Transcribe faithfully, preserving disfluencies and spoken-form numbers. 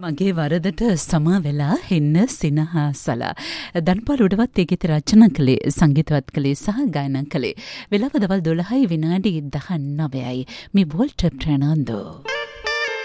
මගේ වරදට සමා වෙලා එන්න සිනහසලා. දන්පාල් උඩවත් ඒ ගීත රචනා කළේ, සංගීතවත් කළේ සහ ගායනා කළේ. වෙලාව දවල් දොළහයි විනාඩි දහනවයයි. මේ වෝල්ටර් ප්‍රනාන්දෝ.